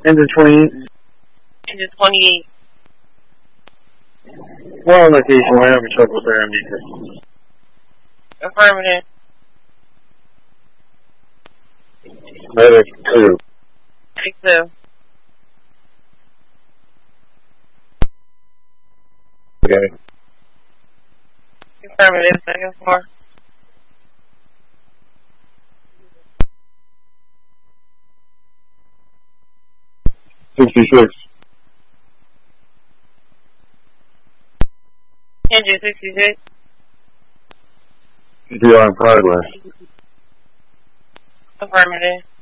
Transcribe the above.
Engine 28. Engine 28. Well, on location, we have a truck with air meter. Affirmative. Medic 2. Medic 2. Okay. Affirmative, second floor. Engine 66. CPR in progress. Affirmative.